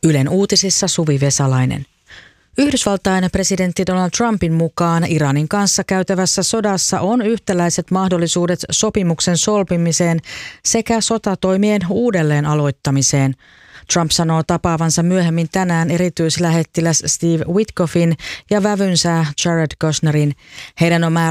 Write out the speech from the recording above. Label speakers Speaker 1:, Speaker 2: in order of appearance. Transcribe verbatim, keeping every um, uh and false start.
Speaker 1: Ylen uutisissa Suvi Vesalainen. Yhdysvaltain presidentti Donald Trumpin mukaan Iranin kanssa käytävässä sodassa on yhtäläiset mahdollisuudet sopimuksen solpimiseen sekä sotatoimien uudelleen aloittamiseen. Trump sanoo tapaavansa myöhemmin tänään erityislähettiläs Steve Witkoffin ja vävynsä Jared Kushnerin. Heidän on määrä